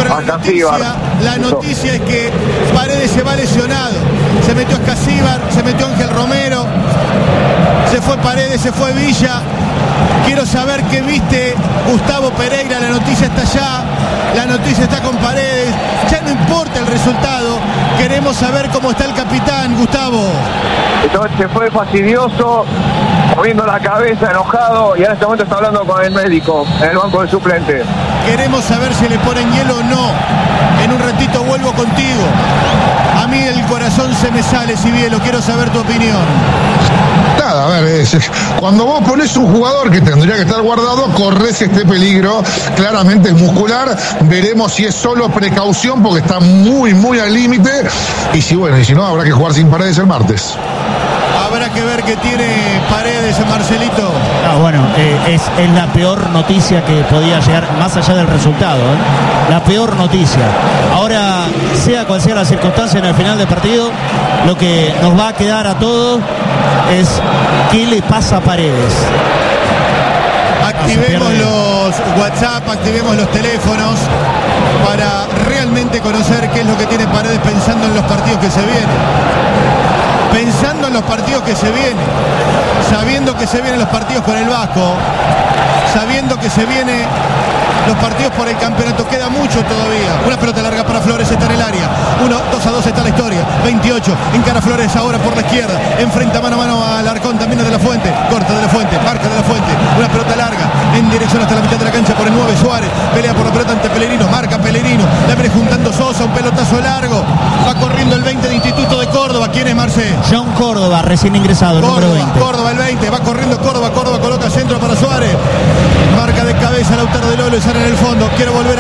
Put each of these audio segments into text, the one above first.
Pero la noticia es que Paredes se va lesionado. Se metió Escasíbar, se metió Ángel Romero, se fue Paredes, se fue Villa. Quiero saber qué viste, Gustavo Pereira. La noticia está allá, la noticia está con Paredes. Ya no importa el resultado, queremos saber cómo está el capitán, Gustavo. Entonces se fue fastidioso, moviendo la cabeza, enojado, y en este momento está hablando con el médico en el banco de suplente. Queremos saber si le ponen hielo o no. En un ratito vuelvo contigo. A mí el corazón se me sale, Cibielo, quiero saber tu opinión. Nada, a ver, cuando vos pones un jugador que tendría que estar guardado, corres este peligro, claramente es muscular. Veremos si es solo precaución porque está muy, muy al límite, y si no, habrá que jugar sin Paredes el martes. Habrá que ver qué tiene Paredes, Marcelito. Es la peor noticia que podía llegar, más allá del resultado, la peor noticia. Ahora, sea cual sea la circunstancia en el final del partido, lo que nos va a quedar a todos es qué le pasa a Paredes. Activemos los WhatsApp, activemos los teléfonos para realmente conocer qué es lo que tiene Paredes pensando en los partidos que se vienen. Pensando en los partidos que se vienen, sabiendo que se vienen los partidos con el Vasco, sabiendo que se vienen los partidos por el campeonato, queda mucho todavía. Una pelota larga para Flores, está en el área. 2-2 está la historia. 28, encara Flores ahora por la izquierda. Enfrenta mano a mano a Alarcón, también de la Fuente. Corta de la Fuente, marca de la Fuente. Una pelota larga, en dirección hasta la mitad de la cancha por el 9 Suárez. Pelea por la pelota ante Pellerino, marca Pellerino. La viene juntando Sosa, un pelotazo largo. Va corriendo el 20 de Instituto de Córdoba. ¿Quién es, Marcel? John Córdoba, recién ingresado, el número 20. Córdoba, el 20. Va corriendo Córdoba coloca centro para Suárez. Marca de cabeza Lautaro de Lolo y sale en el fondo. Quiero volver a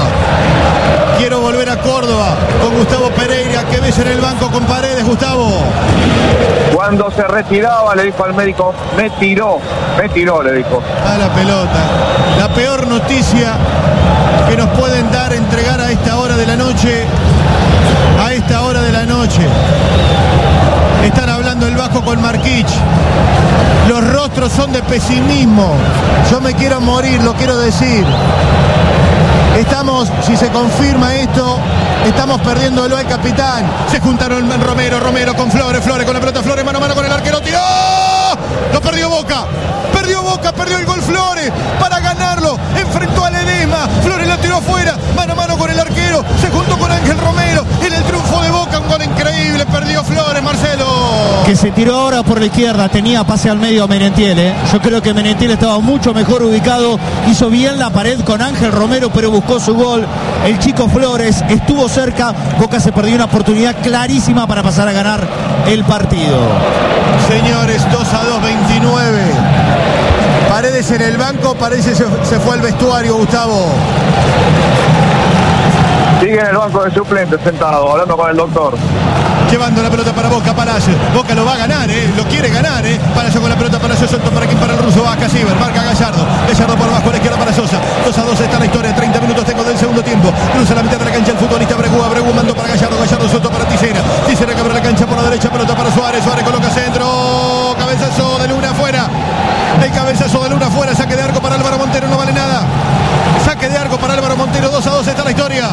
Córdoba con Gustavo Pereira, que ves en el banco con Paredes, Gustavo. Cuando se retiraba le dijo al médico, me tiró, le dijo. A la pelota. La peor noticia que nos pueden dar, entregar a esta hora de la noche. Están hablando el Vasco con Marquich. Los rostros son de pesimismo. Yo me quiero morir, lo quiero decir. Estamos, si se confirma esto, estamos perdiéndolo al capitán. Se juntaron Romero con Flores con la pelota, Flores mano a mano con el arquero, tiró. Lo perdió Boca, perdió el gol Flores para ganarlo. Enfrentó a Ledesma, Flores lo tiró afuera, mano a mano con el arquero, se juntó con Ángel Romero en el triunfo de Boca, un gol increíble, perdió Flores, Marcelo. Que se tiró ahora por la izquierda, tenía pase al medio a Menentiel, Yo creo que Menentiel estaba mucho mejor ubicado, hizo bien la pared con Ángel Romero, pero buscó su gol. El chico Flores estuvo cerca, Boca se perdió una oportunidad clarísima para pasar a ganar el partido. Señores, 2-2, 29. Paredes en el banco, parece se fue al vestuario, Gustavo. Sigue en el banco de suplentes sentado, hablando con el doctor. Llevando la pelota para Boca, Palacio. Boca lo va a ganar, lo quiere ganar, Palacio con la pelota, Palacio suelto para aquí, para el ruso, Vaca, Ciber, marca Gallardo por abajo, a la izquierda para Sosa. 2-2 está la historia, 30 minutos tengo del segundo tiempo. Cruza la mitad de la cancha el futbolista Bregu mandó para Gallardo suelto para Tisera que abre la cancha por la derecha, pelota para Suárez coloca centro, cabezazo de Luna afuera. El cabezazo de Luna afuera, saque de arco para Álvaro Montero, no vale nada. Saque de arco para Álvaro Montero, 2-2 está la historia.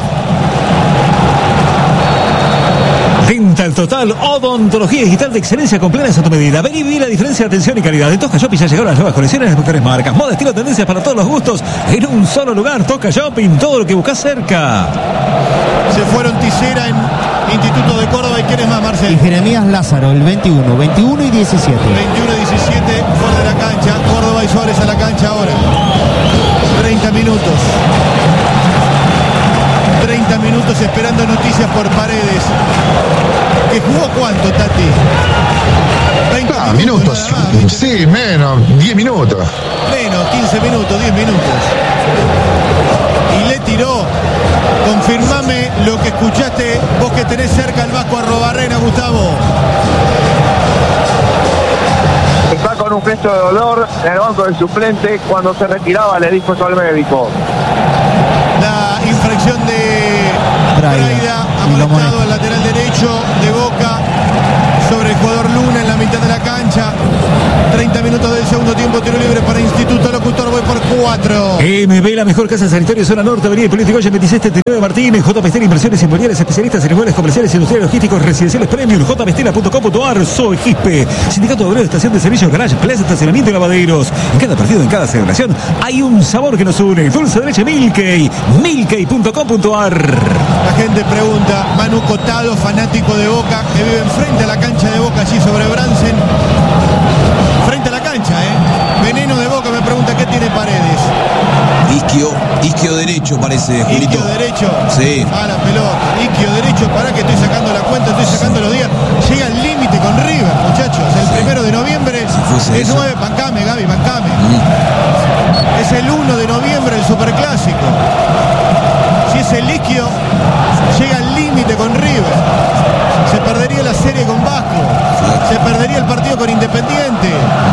Dental Total, odontología digital de excelencia con planes a tu medida. Ven y viví la diferencia de atención y calidad. En Tosca Shopping ya llegaron las nuevas colecciones de las mejores marcas. Moda, estilo, tendencias para todos los gustos. En un solo lugar, Tosca Shopping, todo lo que buscas cerca. Se fueron Tisera en Instituto de Córdoba. ¿Y quién es más, Marcel? Y Jeremías Lázaro, el 21 y 17. 21 y 17, fuera de la cancha. Córdoba y Suárez a la cancha ahora. 30 minutos. 30 minutos esperando noticias por Paredes. ¿Que jugó cuánto, Tati? 20 minutos. Sí, menos, 10 minutos. Menos, 15 minutos, 10 minutos. Y le tiró. Confirmame lo que escuchaste vos, que tenés cerca al Vasco Arrobarrena, Gustavo. Está con un gesto de dolor en el banco del suplente. Cuando se retiraba le dijo eso al médico. La infracción de Braida, amonestado al lateral derecho de Boca sobre el jugador Luna en la mitad de la cancha. 30 minutos del segundo tiempo, tiro libre para Instituto Locutor, voy por 4. MB, la mejor mejor casa sanitaria zona norte, avenida Hipólito Yrigoyen 2679 Martínez. J. Pestela, inversiones inmobiliarias, especialistas en inmuebles comerciales, industriales, logísticos, residenciales premium. jpestela.com.ar. Soy Gispe, Sindicato de Obreros, estación de servicios, garage, plaza, estacionamiento y lavaderos. En cada partido, en cada celebración, hay un sabor que nos une. Dulce de leche Milkey, milkey.com.ar. La gente pregunta, Manu Cotado, fanático de Boca, que vive enfrente a la cancha de Boca, allí sobre Bransen. Frente a la cancha, Veneno de Boca me pregunta qué tiene Paredes. Isquio derecho parece, Julito. Isquio derecho. Sí. A la pelota. Isquio derecho, para que estoy sacando la cuenta, estoy sacando los días. Llega al límite con River, muchachos. El 1 de noviembre es 9. Bancame, Gaby, bancame. Es el 1 de noviembre el Superclásico. Si es el Isquio, llega al límite con River. Se perdería la serie con Vasco. Se perdería el partido con Independiente.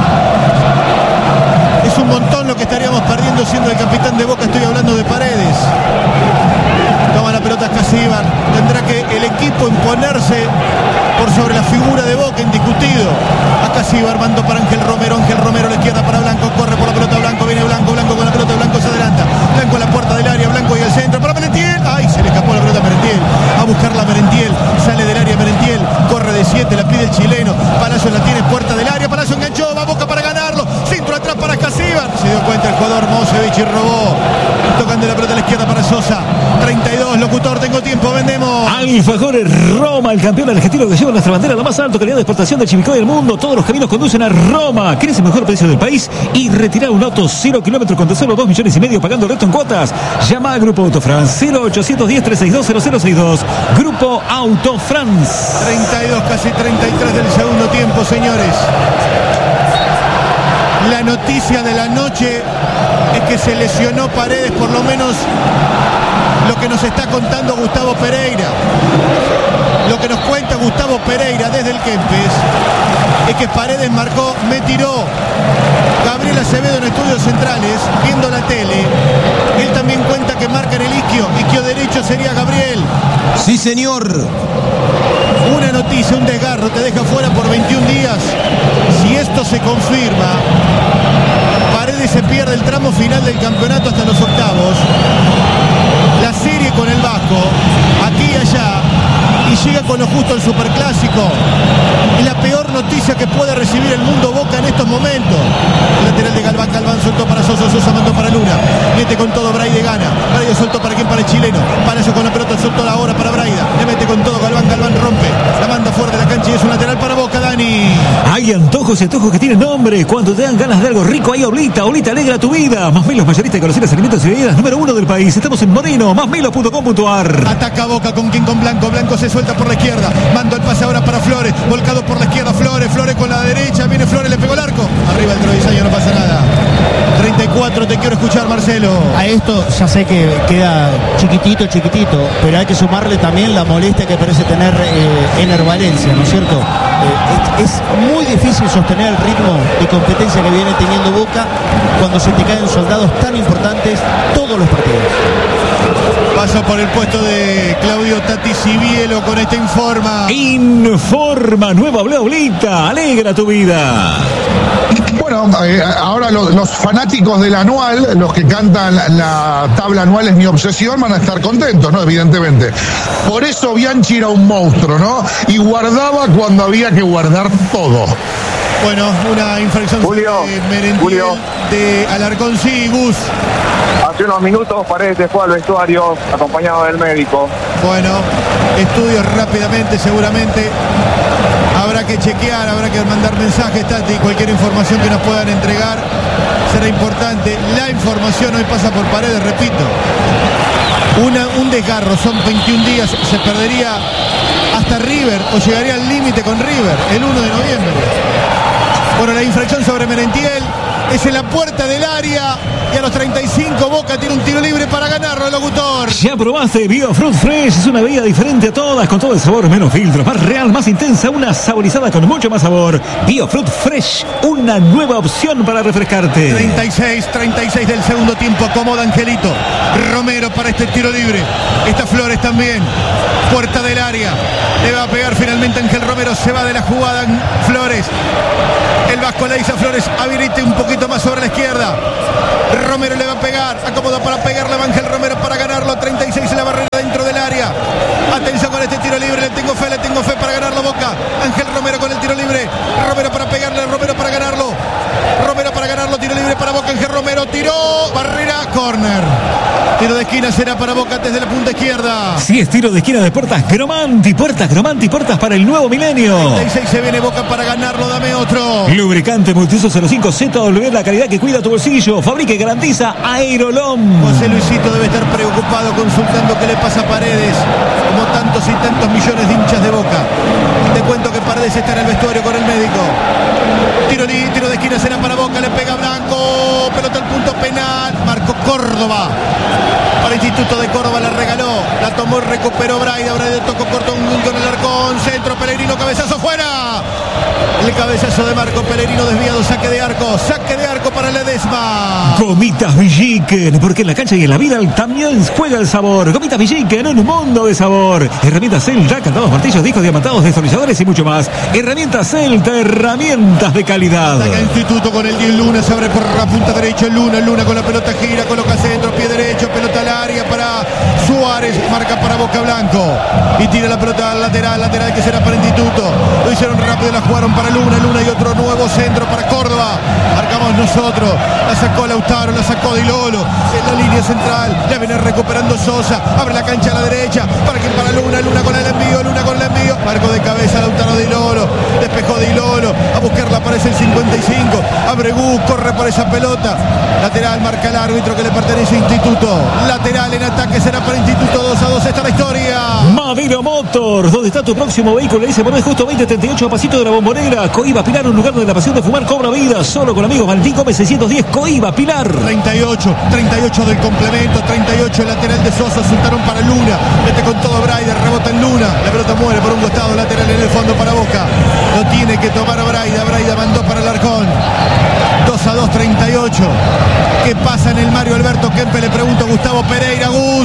Es un montón lo que estaríamos perdiendo siendo el capitán de Boca. Estoy hablando de Paredes. Toma la pelota Casíbar. Tendrá que el equipo imponerse por sobre la figura de Boca, indiscutido. A Casíbar, mando para Ángel Romero. Ángel Romero a la izquierda para Blanco. Corre por la pelota Blanco. Viene Blanco. Blanco con la pelota. Blanco se adelanta. Blanco a la puerta del área. Blanco y al centro para Merentiel. ¡Ay! Se le escapó la pelota a Merentiel. A buscarla Merentiel. Sale del área Merentiel. Corre de 7. La pide el chileno. Palacios la tiene puerta del área. Palacios enganchó. Va Boca para ganarlo. Centro atrás para Casíbar. Se dio cuenta el jugador Mosevich y robó. Tocando la pelota a la izquierda para Sosa. 32, locutor, tengo tiempo, vendemos. Alfajores Roma, el campeón argentino que lleva nuestra bandera, la más alta calidad de exportación de Chivicoy del mundo. Todos los caminos conducen a Roma. ¿Quieres el mejor precio del país? Y retirar un auto 0 kilómetros con solo 2,5 millones pagando el resto en cuotas. Llama a Grupo Autofrance 0810-362-0062. Grupo Autofrance. 32, casi 33 del segundo tiempo, señores. La noticia de la noche es que se lesionó Paredes, por lo menos lo que nos está contando Gustavo Pereira. Lo que nos cuenta Gustavo Pereira desde el Kempes es que Paredes marcó, me tiró. Gabriel Acevedo en Estudios Centrales, viendo la tele, él también cuenta que marca en el Isquio derecho sería Gabriel. Sí, señor. Una noticia, un desgarro, te deja fuera por 21 días. Si esto se confirma, Paredes se pierde el tramo final del campeonato hasta los octavos. La serie con el Vasco, aquí y allá, y llega con lo justo el Superclásico. Y la peor noticia que puede recibir el mundo Boca en estos momentos. El lateral de Galván, Galván soltó para Sosa, Sosa mandó para Luna. Mete con todo Braide, gana. Braide soltó para quién, para el chileno. Palacio con la pelota, soltó la hora para Braida. Le mete con todo Galván, Galván rompe. La manda fuera de la cancha y es un lateral para Boca, Dani. Hay antojos y antojos que tienen nombre. Cuando te dan ganas de algo rico, hay Oblita. Oblita alegra tu vida. Más Milos, mayorista de conocidos alimentos y bebidas número 1 del país. Estamos en Moreno, másmilos.com.ar. Ataca Boca con quien, con Blanco. Blanco se suelta por la izquierda. Mando el pase ahora para Flores. Volcado por la izquierda Flores. Flores con la derecha. Viene Flores, le pegó el arco. Arriba el travesaño, no pasa nada. 34, te quiero escuchar, Marcelo. A esto ya sé que queda chiquitito, pero hay que sumarle también la molestia que parece tener Ener Valencia, ¿no es cierto? Es muy difícil sostener el ritmo de competencia que viene teniendo Boca cuando se te caen soldados tan importantes todos los partidos. Paso por el puesto de Claudio Tati Cibielo con este Informa, nueva Oblita, alegra tu vida. Bueno, ahora los fanáticos del anual, los que cantan la tabla anual es mi obsesión, van a estar contentos, ¿no? Evidentemente. Por eso Bianchi era un monstruo, ¿no? Y guardaba cuando había que guardar todo. Bueno, una infracción de Merentiel de Alarcón, sí, Gus. Hace unos minutos Paredes fue al vestuario acompañado del médico. Bueno, estudios rápidamente, seguramente. Habrá que chequear, habrá que mandar mensajes, Tati, cualquier información que nos puedan entregar será importante. La información hoy pasa por Paredes, repito. Un desgarro, son 21 días, se perdería hasta River o llegaría al límite con River el 1 de noviembre. Bueno, la infracción sobre Merentiel es en la puerta del área y a los 35 Boca tiene un tiro libre para ganarlo, el locutor. Ya probaste BioFruit Fresh, es una bebida diferente a todas, con todo el sabor, menos filtros, más real, más intensa, una saborizada con mucho más sabor. BioFruit Fresh, una nueva opción para refrescarte. 36 del segundo tiempo, acomoda Angelito Romero para este tiro libre. Está Flores también. Puerta del área. Le va a pegar finalmente Ángel Romero. Se va de la jugada Flores. El Vasco le dice a Flores, habilite un poquito más sobre la izquierda. Romero le va a pegar. Acomoda para pegarle a Ángel Romero para ganarlo. 36 en la barrera dentro del área. Atención con este tiro libre. Le tengo fe para ganarlo Boca. Ángel Romero con el tiro libre. Romero para pegarle. Romero para ganarlo. Romero para ganarlo. Tiro libre para Boca. Ángel Romero tiró. Barrera. Córner. Tiro de esquina será para Boca desde la punta izquierda. Sí, es tiro de esquina de Puertas Gromanti. Puertas para el nuevo milenio. 36 se viene Boca para ganarlo. Dame otro. Lubricante Multiuso 05 ZW, la calidad que cuida tu bolsillo. Fabrica y garantiza Aerolom. José Luisito debe estar preocupado consultando qué le pasa a Paredes, como tantos y tantos millones de hinchas de Boca. Te cuento que Paredes está en el vestuario con el médico. Tiro de esquina será para Boca. Le pega Blanco. Pelota al punto penal. Marco Córdoba. Para Instituto de Córdoba la regaló. La tomó y recuperó Braida. Braida tocó corto un gol con el arcón. Centro Pellegrino. Cabezazo fuera. El cabezazo de Marco Pellegrino desviado. Saque de arco para Ledesma. Gomitas Villiquen, porque en la cancha y en la vida también juega el sabor. Gomitas Villiquen, un mundo de sabor. Herramientas Celta, cantados, martillos, discos, diamantados, destornilladores y mucho más. Herramientas Celta, herramientas de calidad. Saca Instituto con el 10 Luna, se abre por la punta derecha. Luna con la pelota gira, coloca centro, pie derecho, pelota al área para Suárez, marca para Boca Blanco y tira la pelota al lateral que será para Instituto. Lo hicieron rápido, la jugaron para Luna y otro nuevo centro para Córdoba. Marcamos nosotros, la sacó Lautaro, la sacó Di Lolo en la línea central, la viene recuperando Sosa, abre la cancha a la derecha, para Luna con el envío, marco de cabeza Lautaro Di Lolo, despejó Di Lolo, a buscarla aparece el 55, abre Gus, corre por esa pelota, lateral, marca el árbitro que le pertenece a Instituto, lateral en ataque será para Instituto. 2-2 está la historia. Madero Motors, ¿dónde está tu próximo vehículo? Le dice Morés, justo 2038 a pasito de la Bombonera. Coiba Pilar, un lugar donde la pasión de fumar cobra vida. Solo con amigos. Valentín Gómez 610, Coiba Pilar. 38 del complemento, 38 el lateral de Sosa, soltaron para Luna, mete con todo Braida, rebota en Luna, la pelota muere por un costado, lateral en el fondo para Boca, lo tiene que tomar Braida mandó para el Arcón. 2-2, 38. ¿Qué pasa en el Mario Alberto Kempe? Le pregunto a Gustavo Pereira. Gus.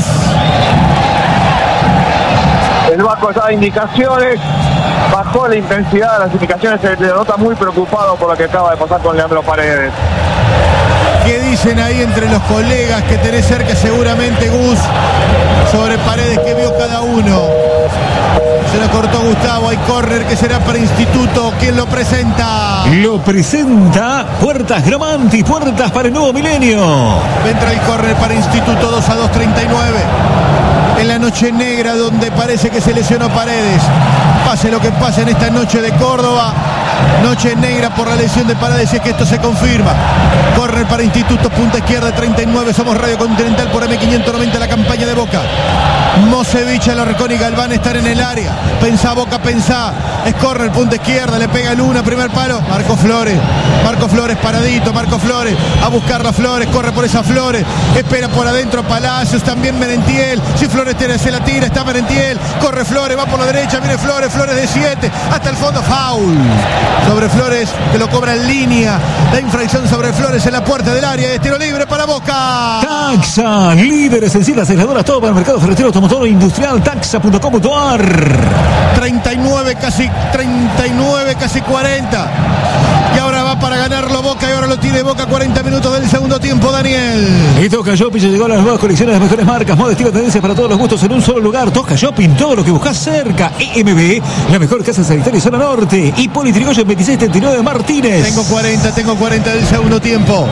El Vasco está de indicaciones, bajó la intensidad de las indicaciones, se le nota muy preocupado por lo que acaba de pasar con Leandro Paredes. ¿Qué dicen ahí entre los colegas que tenés cerca seguramente, Gus, sobre Paredes? ¿Qué vio cada uno? Se la cortó Gustavo, hay córner que será para Instituto. ¿Quién lo presenta? Lo presenta Puertas Gromanti, puertas para el nuevo milenio. Entra el córner para Instituto. 2-2, 39. En la noche negra donde parece que se lesionó Paredes. Pase lo que pase en esta noche de Córdoba, noche negra por la lesión de Paredes, y es que esto se confirma. Córner para Instituto, punta izquierda 39. Somos Radio Continental por M590, la campaña de Boca. Mosevich, Alarcón y Galván están en el área. Pensá Boca, pensá. Es córner, punta izquierda, le pega Luna, primer palo. Marco Flores paradito, Marco Flores a buscar las Flores, corre por esas Flores, espera por adentro Palacios, también Merentiel. Si Flores se la tira, está Merentiel, corre Flores, va por la derecha, viene Flores de 7, hasta el fondo, foul sobre Flores, que lo cobra en línea. La infracción sobre Flores en la puerta del área, es tiro libre para Boca. Taxa, líderes en sillas aisladoras, todo para el mercado ferretero, automotor industrial, taxa.com.ar. 39, casi 40. Y ahora va para ganarlo Boca, y ahora lo tiene Boca. 40 minutos del segundo tiempo, Daniel. Y Tosca Shopping llegó a las nuevas colecciones de las mejores marcas, moda, estilo, tendencias para todos los gustos en un solo lugar. Tosca Shopping, todo lo que buscas cerca. EMB, la mejor casa sanitaria zona norte. Y Politrigoyen 2639 Martínez. Tengo 40 del segundo tiempo.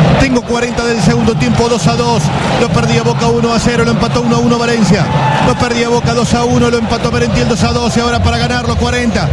2-2. Lo perdía Boca 1-0, lo empató 1-1 Valencia. Lo perdía Boca 2-1, lo empató Merentiel 2-2. Y ahora para ganarlo 40,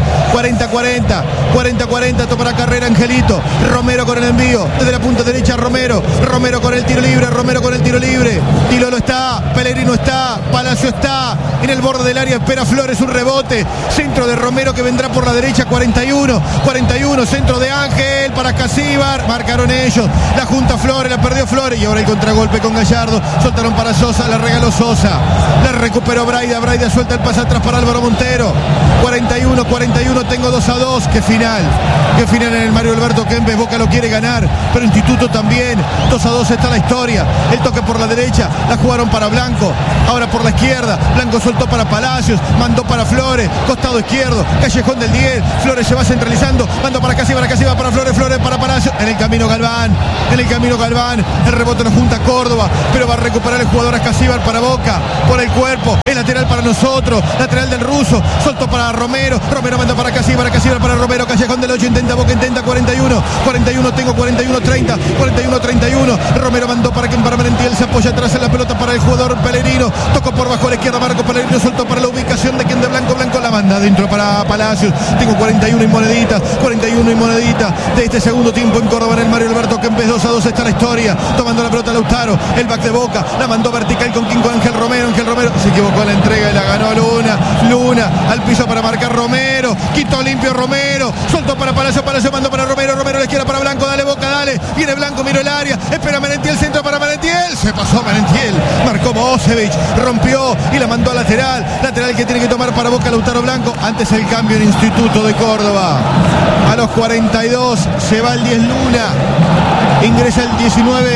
topa carrera Angelito. Romero con el envío, desde la punta derecha Romero con el tiro libre. Tilolo está, Pellegrino está, Palacio está, en el borde del área espera Flores, un rebote, centro de Romero que vendrá por la derecha. 41, centro de Ángel para Casíbar, marcaron ellos, la junta Flores, la perdió Flores, y ahora el contragolpe con Gallardo, soltaron para Sosa, la regaló Sosa, la recuperó recuperó Braida suelta el pase atrás para Álvaro Montero. 41, tengo 2-2. Qué final en el Mario Alberto Kempes. Boca lo quiere ganar, pero Instituto también. 2-2 está la historia. El toque por la derecha, la jugaron para Blanco, ahora por la izquierda. Blanco soltó para Palacios, mandó para Flores, costado izquierdo, callejón del 10. Flores se va centralizando, mandó para Casíbar para Flores para Palacios. En el camino Galván, el rebote lo junta Córdoba, pero va a recuperar el jugador Casíbar para Boca, por el cuerpo, el lateral para nosotros, lateral del ruso, soltó para Romero manda para Casíbar para Romero, callejón del 8, intenta Boca, 41, tengo 41-30, 41-31, Romero mandó para Merentiel, se apoya atrás en la pelota para el jugador Pellegrino, tocó por bajo a la izquierda, Marco Pellegrino soltó para la ubicación de quien de Blanco la manda adentro para Palacios. Tengo 41 y moneditas de este segundo tiempo en Córdoba, en el Mario Alberto Kempes. 2-2 está la historia, tomando la pelota Lautaro, el back de Boca, la mandó vertical con Ángel Romero, se equivocó en la entrega y la ganó Luna, al piso para marcar Romero, quitó limpio Romero, soltó para Palacio, mandó para Romero, a la izquierda para Blanco, dale Boca, dale, viene Blanco, miró el área, espera Merentiel, centro para Merentiel, se pasó Merentiel, marcó Mosevich, rompió y la mandó a lateral que tiene que tomar para Boca Lautaro Blanco. Antes el cambio en Instituto de Córdoba, a los 42 se va el 10 Luna, ingresa el 19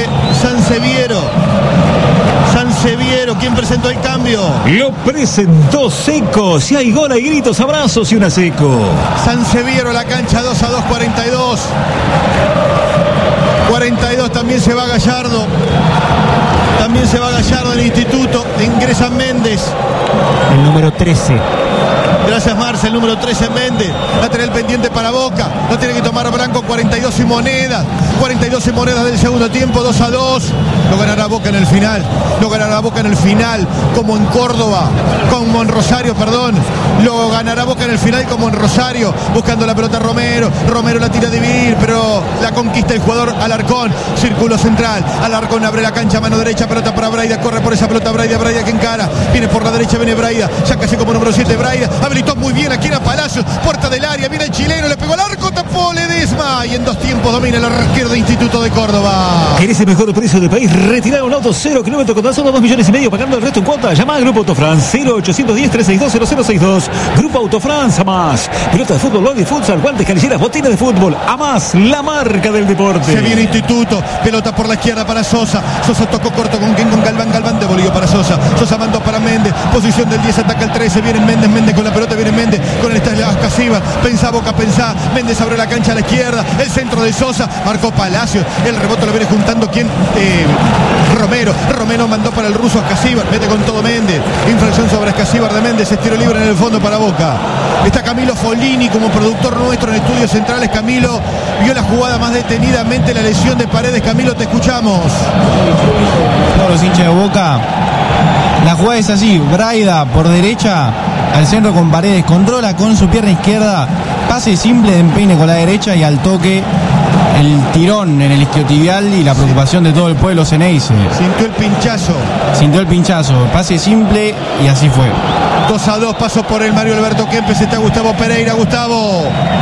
Sanseviero, ¿quién presentó el cambio? Lo presentó Seco. Si hay gol, hay gritos, abrazos y una Seco. Sanseviero a la cancha, 2-2, 42 también se va Gallardo. En Instituto, ingresa Méndez. El número 13. Gracias Marce, el número 13 Méndez. Lateral pendiente para Boca. Lo tiene que tomar Blanco, 42 y monedas del segundo tiempo, 2-2. Lo ganará Boca en el final. Como en Córdoba. Como en Rosario, perdón. Lo ganará Boca en el final como en Rosario. Buscando la pelota Romero la tira a dividir, pero la conquista el jugador Alarcón. Círculo central. Alarcón abre la cancha, mano derecha, pelota para Braida. Corre por esa pelota Braida que encara. Viene por la derecha, viene Braida. Ya casi como número 7 Braida. Habilitó muy bien aquí a Palacios. Puerta del área. Viene el chileno. Le pegó al arco. Tapó Ledesma. Y en 2 tiempos domina el arquero de Instituto de Córdoba. ¿Querés el mejor precio del país? Retirar un auto 0 kilómetros con tan solo 2,5 millones, pagando el resto en cuota. Llama a Grupo Autofrance 0810-362-0062. Grupo Autofrance, Amás. Pelota de fútbol, de futsal, guantes, canilleras, botines de fútbol. Amás, la marca del deporte. Se viene Instituto. Pelota por la izquierda para Sosa. Sosa tocó corto con Galván. Galván devolvió para Sosa. Sosa mandó para Méndez. Posición del 10, ataca el 13. Viene Méndez con la pelota. Viene Méndez con el Casíbar. Pensá Boca, pensá. Méndez abre la cancha a la izquierda. El centro de Sosa. Marcó Palacios. El rebote lo viene juntando. ¿Quién? Romero mandó para el ruso a Casíbar. Mete con todo Méndez. Infracción sobre Casíbar de Méndez. Estiro libre en el fondo para Boca. Está Camilo Folini como productor nuestro en Estudios Centrales. Camilo vio la jugada más detenidamente, la lesión de Paredes. Camilo, te escuchamos. Todos los hinchas de Boca. La jugada es así: Braida por derecha al centro con Paredes, controla con su pierna izquierda, pase simple de empeine con la derecha y al toque el tirón en el isquiotibial y la preocupación de todo el pueblo ceneice. Sintió el pinchazo. Pase simple y así fue. 2-2, paso por el Mario Alberto Kempes. Está Gustavo Pereira. Gustavo.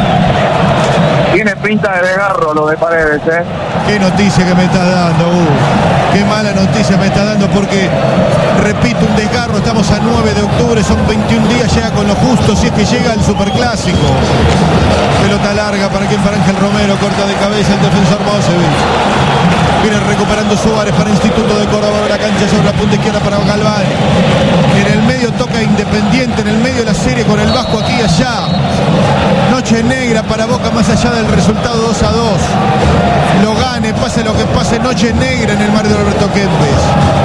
Tiene pinta de desgarro lo de Paredes, ¿eh? Qué noticia que me estás dando, Qué mala noticia me estás dando, porque, repito, un desgarro. Estamos a 9 de octubre, son 21 días, llega con lo justo, si es que llega el superclásico. Pelota larga para Ángel Romero, corta de cabeza el defensor Mosevich. Viene recuperando Suárez para Instituto de Córdoba, la cancha sobre la punta izquierda para Galván. En el medio toca Independiente, en el medio de la serie con el Vasco aquí y allá. Noche negra para Boca, más allá del resultado 2-2. Lo gane, pase lo que pase, noche negra en el Mario Alberto Kempes.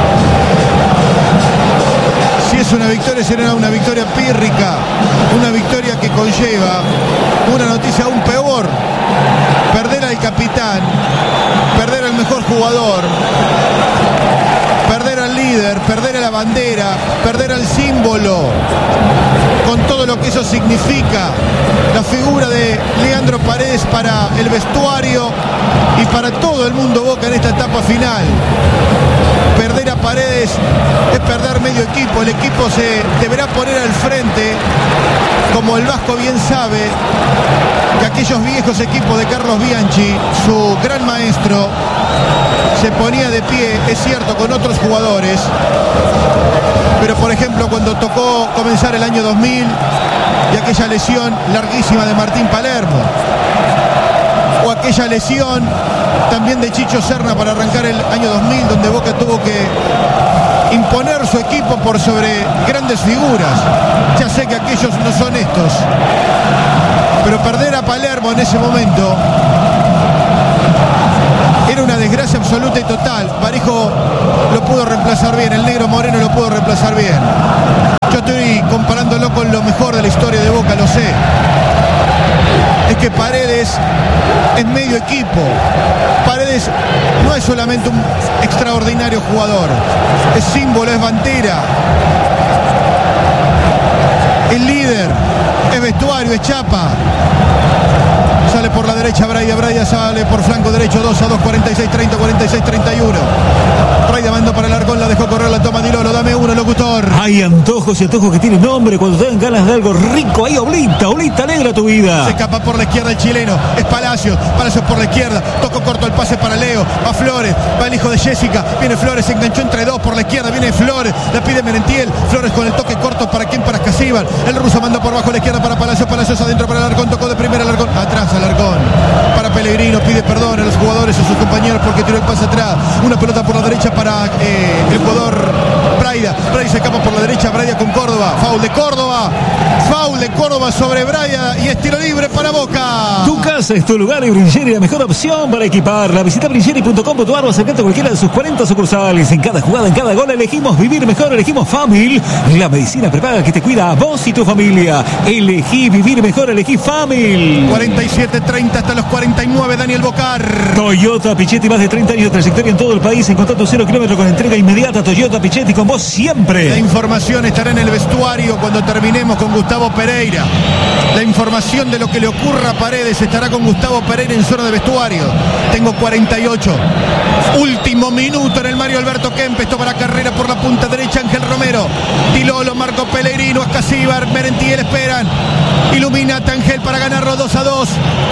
Si es una victoria, será una victoria pírrica, una victoria que conlleva una noticia aún peor: perder al capitán, perder al mejor jugador, perder al líder, perder a la bandera, perder al símbolo, con todo lo que eso significa, la figura de Leandro Paredes para el vestuario y para todo el mundo Boca en esta etapa final. Perder a Paredes es perder medio equipo. El equipo se deberá poner al frente como el Vasco bien sabe, que aquellos viejos equipos de Carlos Bianchi, su gran maestro, se ponía de pie, es cierto, con otros jugadores, pero por ejemplo cuando tocó comenzar el año 2000 y aquella lesión larguísima de Martín Palermo, o aquella lesión también de Chicho Serna para arrancar el año 2000, donde Boca tuvo que imponer su equipo por sobre grandes figuras. Ya sé que aquellos no son estos, pero perder a Palermo en ese momento era una desgracia absoluta y total. Parejo lo pudo reemplazar bien, el Negro Moreno lo pudo reemplazar bien. Yo estoy comparándolo con lo mejor de la historia de Boca, lo sé. Es que Paredes es medio equipo. Paredes no es solamente un extraordinario jugador, es símbolo, es bandera, es líder, es vestuario, es chapa. Sale por la derecha Braida sale por flanco derecho, 2-2, 46-30, 46-31. Braida mando para el Arcón, la dejó correr, la toma Di Lolo, dame uno, locutor. Hay antojos y antojos que tienen nombre cuando te dan ganas de algo rico. Ahí Oblita alegra tu vida. Se escapa por la izquierda el chileno, es Palacios por la izquierda, tocó corto el pase para Leo, va Flores, va el hijo de Jessica, viene Flores, se enganchó entre dos por la izquierda, viene Flores, la pide Merentiel, Flores con el toque corto, ¿para quién? Para Casíbar, el ruso manda por bajo la izquierda para Palacios adentro para el Arcón, tocó de primera el Arcón, atrás al Arcón, para Pellegrino, pide perdón a los jugadores, a sus compañeros porque tiró el pase atrás, una pelota por la derecha para el jugador Braida se escapa por la derecha, Braida con Córdoba, foul de Córdoba sobre Braida y es tiro libre para Boca. Tu casa es tu lugar y Brincheri la mejor opción para equiparla. Visita brincheri.com.ar o acercate a cualquiera de sus 40 sucursales. En cada jugada, en cada gol elegimos vivir mejor, elegimos Famil, la medicina prepaga que te cuida a vos y tu familia. Elegí vivir mejor, elegí Famil. 47-30 hasta los 49, Daniel Bocar. Toyota Pichetti, más de 30 años de trayectoria en todo el país. Encontrá tu 0 kilómetro con entrega inmediata. Toyota Pichetti, con vos siempre. La información estará en el vestuario cuando terminemos con Gustavo Pereira. La información de lo que le ocurra a Paredes estará con Gustavo Pereira en zona de vestuario. Tengo 48. Último minuto en el Mario Alberto Kempes. Toma la carrera por la punta derecha Ángel Romero. Di Lolo, Marco Pellegrino, Ascasíbar, Merentiel esperan. Ilumina Ángel para ganarlo 2-2.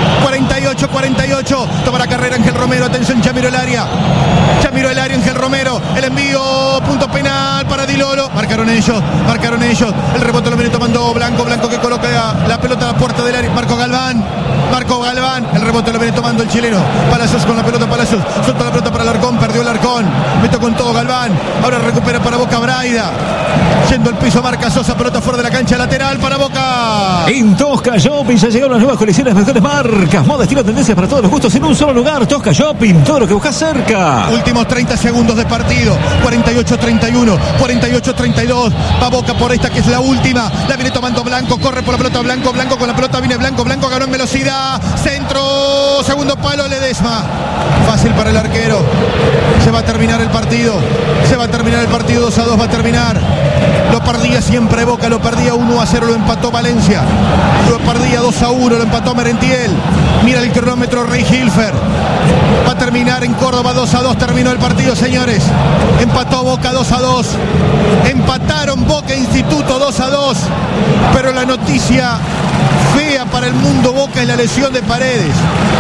48-48. Toma la carrera Ángel Romero. Atención, Chamiro el área, Ángel Romero. El envío, punto penal para Di Lolo. Marcaron ellos. El rebote lo viene tomando Blanco que coloca la pelota a la puerta del área. Marco Galván. El rebote lo viene tomando el chileno. Palacios con la pelota, Palacios. Suelta la pelota para el Arcón. Perdió el Arcón. Meto con todo Galván. Ahora recupera para Boca Braida. Yendo al piso, marca Sosa. Pelota fuera de la cancha, lateral para Boca. En Tosca Shopping ya llegaron las nuevas colecciones, mejores marcas, moda, estilo, tendencias para todos los gustos en un solo lugar. Tosca Shopping, todo lo que buscas cerca. Últimos 30 segundos de partido. 48-31, 48-32. Va Boca por esta que es la última. La viene tomando Blanco, corre por la pelota Blanco con la pelota viene Blanco ganó en velocidad. Centro, segundo palo, Ledesma. Fácil para el arquero. Se va a terminar el partido. 2-2 va a terminar. Lo perdía siempre Boca, lo perdía 1-0, lo empató Valencia. Lo perdía 2-1, lo empató Merentiel. Mira el cronómetro Rey Hilfer. Va a terminar en Córdoba 2-2, terminó el partido, señores. Empató Boca 2-2. Empataron Boca e Instituto 2-2. Pero la noticia fea para el mundo Boca es la lesión de Paredes.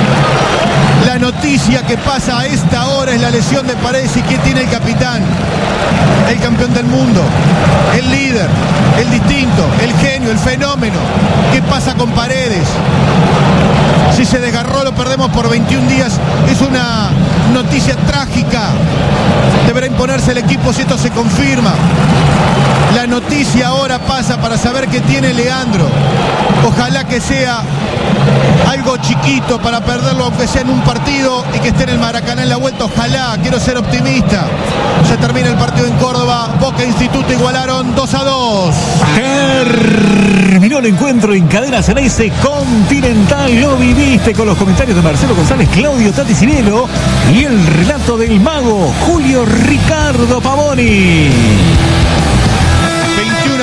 La noticia que pasa a esta hora es la lesión de Paredes. ¿Y qué tiene el capitán? El campeón del mundo, el líder, el distinto, el genio, el fenómeno. ¿Qué pasa con Paredes? Si se desgarró lo perdemos por 21 días. Es una noticia trágica. Deberá imponerse el equipo si esto se confirma. La noticia ahora pasa para saber qué tiene Leandro. Ojalá que sea algo chiquito para perderlo, aunque sea en un partido, y que esté en el Maracaná en la vuelta. Ojalá, quiero ser optimista. Se termina el partido en Córdoba. Boca e Instituto igualaron 2-2. Terminó el encuentro en Cadena Ceneice Continental. Lo viviste con los comentarios de Marcelo González, Claudio Tati Cinelo y el relato del mago Julio Ricardo Pavoni.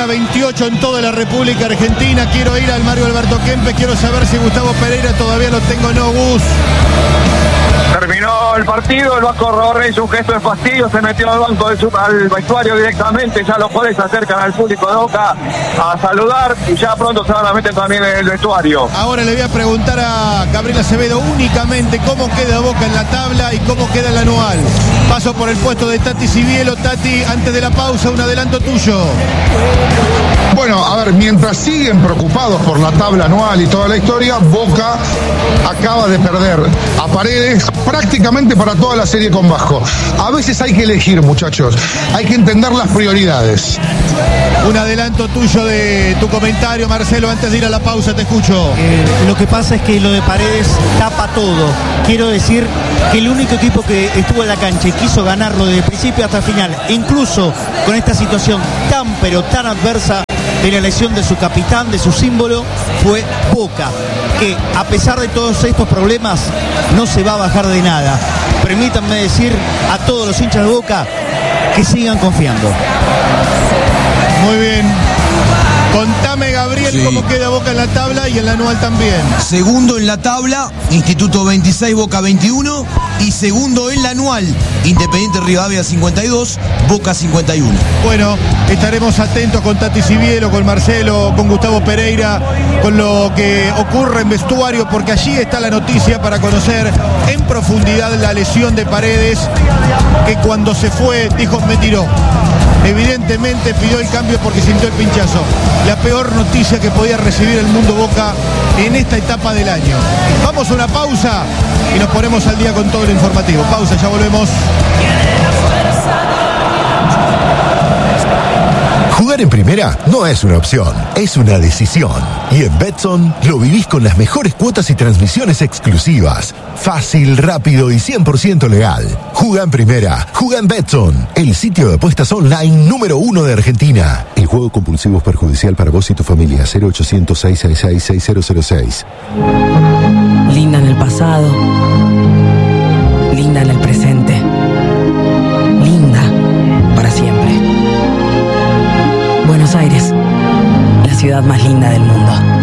hora 28 en toda la República Argentina. Quiero ir al Mario Alberto Kempes. Quiero saber si Gustavo Pereira todavía lo tengo o no, Gus. Terminó el partido, el Vasco Rodríguez hizo un gesto de fastidio, se metió al banco al vestuario directamente, ya los jugadores se acercan al público de Boca a saludar y ya pronto se van a meter también en el vestuario. Ahora le voy a preguntar a Gabriel Acevedo únicamente cómo queda Boca en la tabla y cómo queda el anual. Paso por el puesto de Tati Sivielo. Tati, antes de la pausa, un adelanto tuyo. Bueno, a ver, mientras siguen preocupados por la tabla anual y toda la historia, Boca acaba de perder a Paredes prácticamente para toda la serie con Vasco. A veces hay que elegir, muchachos, hay que entender las prioridades. Un adelanto tuyo de tu comentario, Marcelo, antes de ir a la pausa, te escucho. Lo que pasa es que lo de Paredes tapa todo. Quiero decir que el único equipo que estuvo en la cancha y quiso ganarlo desde el principio hasta el final, incluso con esta situación tan pero tan adversa de la elección de su capitán, de su símbolo, fue Boca, que a pesar de todos estos problemas no se va a bajar de nada. Permítanme decir a todos los hinchas de Boca que sigan confiando. Muy bien. Contame, Gabriel, Sí. cómo queda Boca en la tabla y en la anual también. Segundo en la tabla, Instituto 26, Boca 21. Y segundo en la anual, Independiente Rivadavia 52, Boca 51. Bueno, estaremos atentos con Tati Sivielo, con Marcelo, con Gustavo Pereira, con lo que ocurre en vestuario, porque allí está la noticia para conocer en profundidad la lesión de Paredes, que cuando se fue dijo me tiró. Evidentemente pidió el cambio porque sintió el pinchazo. La peor noticia que podía recibir el mundo Boca en esta etapa del año. Vamos a una pausa y nos ponemos al día con todo lo informativo. Pausa, ya volvemos. Jugar en primera no es una opción, es una decisión. Y en Betson lo vivís con las mejores cuotas y transmisiones exclusivas. Fácil, rápido y 100% legal. Juega en primera, juega en Betson, el sitio de apuestas online número 1 de Argentina. El juego compulsivo es perjudicial para vos y tu familia. 0800 666 6006. Linda en el pasado, linda en el presente, linda para siempre. Buenos Aires, la ciudad más linda del mundo.